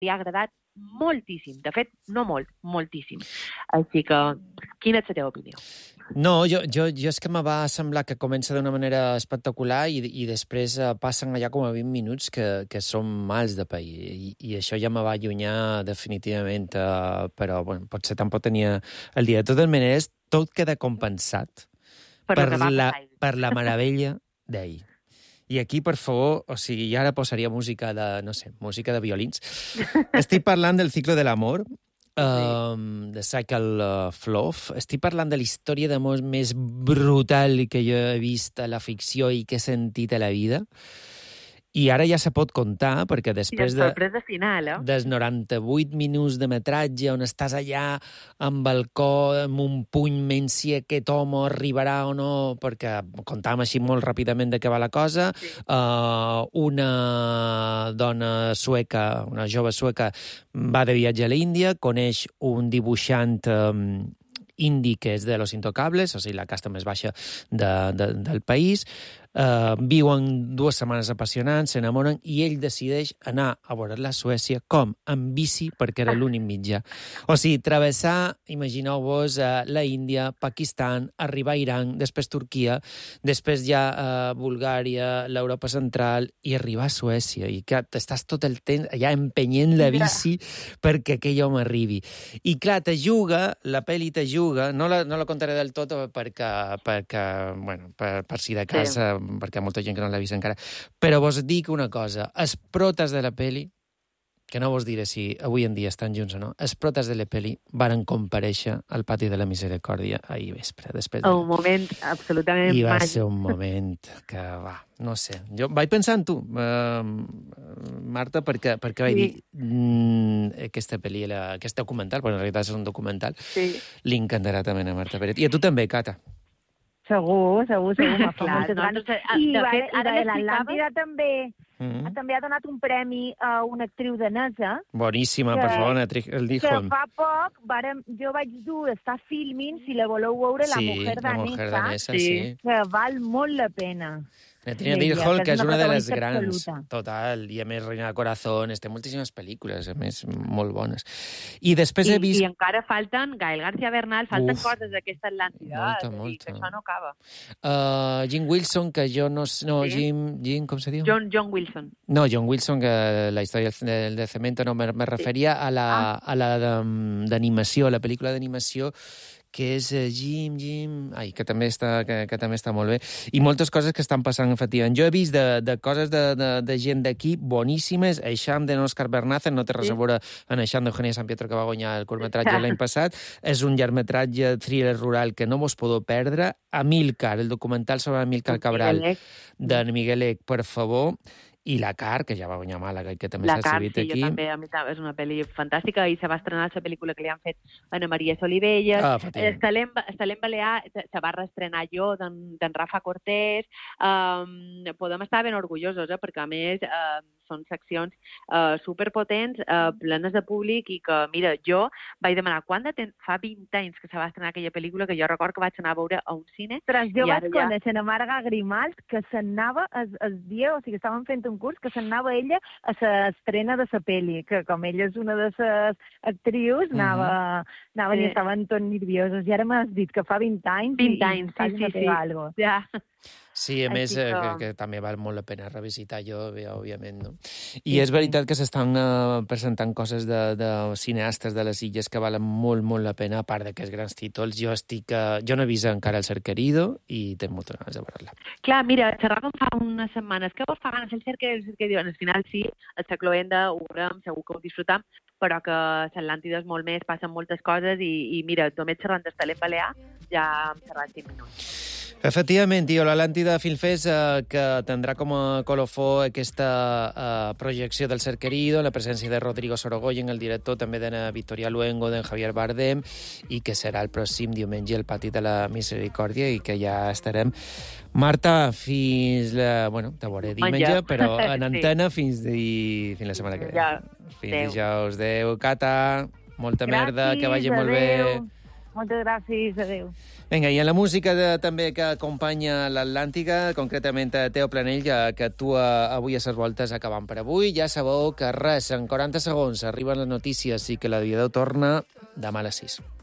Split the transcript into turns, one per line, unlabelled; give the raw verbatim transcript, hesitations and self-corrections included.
li ha agradat moltíssim. De fet, no molt, moltíssim. Així que, quina és la teva opinió?
No, jo, jo, jo és que me va semblar que comença d'una manera espectacular i, i després uh, passen allà com a vint minuts que, que són mals de pair. I, i això ja me va allunyar definitivament, uh, però bueno, potser tampoc tenia el dia. De totes maneres, tot queda compensat per, per, la, per la meravella d'ell. I aquí, per favor, o sigui, ja ara posaria música de, no sé, música de violins. Estic parlant del Ciclo de l'amor, Um, de Cycle uh, Flow. Estic parlant de la història d'amor més brutal que jo he vist a la ficció i que he sentit a la vida. I ara ja se pot contar, perquè després de,
final, eh?
dels noranta-vuit minuts de metratge, on estàs allà amb el cor, amb un puny menys si aquest home arribarà o no, perquè contàvem així molt ràpidament de què va la cosa, sí. uh, una dona sueca, una jove sueca, va de viatge a l'Índia, coneix un dibuixant um, indi que és de Los Intocables, o sigui, la casta més baixa de, de, del país. Uh, viuen dues setmanes apassionants, s'enamoren i ell decideix anar a veure-la a Suècia com? En bici, perquè era l'únic mitjà. O sigui, travessar, imagineu-vos, uh, la Índia, Pakistan, arribar a Iran, després Turquia, després ja uh, Bulgària, l'Europa central i arribar a Suècia. I clar, estàs tot el temps allà empenyent la bici perquè aquell home arribi. I clar, te juga, la pel·li te juga, no la, no la contaré del tot perquè, perquè bueno, per, per si de cas... Sí. Perquè hi ha molta gent que no l'ha vist encara. Però vos dic una cosa, els protes de la peli, que no vos diré si avui en dia estan junts o no, els protes de la peli varen comparèixer al pati de la Misericòrdia ahir vespre. Després de...
Un moment absolutament
I va
màgic.
ser un moment que va, no sé. Jo vaig pensar en tu, uh, Marta, perquè, perquè vaig sí. dir mm, aquesta pel·li, la, aquest documental, però en realitat és un documental, sí. li encantarà també a Marta Pérez. I a tu també, Cata.
Segur, segur, segur. M'ha fet
Clar,
moltes
no,
ganes.
no sé,
I,
de
va,
fet,
i
ara
de l'Atlàntida també,
mm-hmm.
també ha donat un premi a una actriu danesa.
Boníssima,
que,
per favor, el Dijon.
Que fa poc vàrem, jo vaig dur estar filming, si la voleu veure,
sí,
La mujer danesa.
La mujer danesa, sí. sí.
Que val molt la pena.
Netrina Dijon, que és una de les grans,
absoluta.
total, i a més Reina de Corazones, té moltíssimes pel·lícules, a més, molt bones. I després
I,
he vist...
I encara falten, Gael García Bernal, falten
Uf,
coses d'aquesta Atlàntida,
molta,
i
molta.
que això no acaba.
Uh, Jim Wilson, que jo no... No,
sí?
Jim, Jim, com se diu?
John, John Wilson.
No, John Wilson, que la història del de Cemento, no, me, me referia sí. a la, ah. a la d'animació, a la pel·lícula d'animació, que és uh, Jim, Jim... Ai, que també, està, que, que també està molt bé. I moltes coses que estan passant, efectivament. Jo he vist de, de coses de, de, de gent d'aquí boníssimes. Eixam de Òscar Bernácer, no té res sí. a veure en Eixam d'Eugenia San Pietro, que va guanyar el curtmetratge l'any passat. És un llargmetratge thriller rural que no vos podeu perdre. Amílcar, el documental sobre Amílcar Cabral, d'en Miguelec, per favor. I La Car, que ja va guanyar Màlaga i que també s'ha exhibit aquí.
La Car, sí, també, a mi també, és una pel·li fantàstica i se va estrenar la pel·lícula que li han fet a Ana Maria Solivelles.
Ah,
Estalem, Estalem Balear se va reestrenar jo d'en Rafa Cortés. Um, podem estar ben orgullosos, eh, perquè a més uh, són seccions uh, superpotents, uh, plenes de públic i que, mira, jo vaig demanar quan de temps, fa vint anys que se va estrenar aquella pel·lícula, que jo record que vaig anar a veure a un cine.
Però jo vaig
ja...
conèixer a Marga Grimalt, que s'anava el, el dia, o sigui, estàvem fent un curs, que s'anava ella a l'estrena de la pel·li, que com ella és una de les actrius, anava, uh-huh. anava sí. i estaven tot nerviosos. I ara m'has dit que fa vint anys
vint anys,
i,
sí, sí, sí.
Algo.
Ja.
Sí, a Així més, que... Que, que també val molt la pena revisitar jo, òbviament, no? I sí, és veritat que s'estan uh, presentant coses de, de cineastes de les illes que valen molt, molt la pena, a part d'aquests grans títols. Jo estic... Uh, jo no he vist encara El Ser Querido i tinc moltes ganes de veure-la.
Clar, mira, xerràvem fa unes setmanes. Què vos fa ganes El Ser Querido? El Ser Querido? Al final sí, el Sacloenda ho veurem, segur que ho disfrutam, però que l'Atlàntida és molt més, passen moltes coses i, i mira, només xerrant d'Estalem Balear ja hem xerrat cinc minuts.
Efectivament, tio, l'Atlàntida Film Fest eh, que tindrà com a colofó aquesta eh, projecció del Ser Querido, la presència de Rodrigo Sorogoyen, el director, també d'en Victoria Luengo, d'en Javier Bardem, i que serà el pròxim diumenge al Pati de la Misericòrdia i que ja estarem. Marta, fins la... Bueno, te veuré diumenge, però en antena sí. fins, di... fins la setmana que ve.
Ja.
Fins dijous. Adéu, Cata. Molta Gràcies, merda, que vagi molt
adéu.
bé.
Moltes gràcies, adéu.
Vinga, i en la música de, també que acompanya l'Atlàntica, concretament a Teo Planell, que, que actua avui a ses voltes acabant per avui, ja sabeu que res, en quaranta segons arriben les notícies i que la Diadeu torna demà a les sis.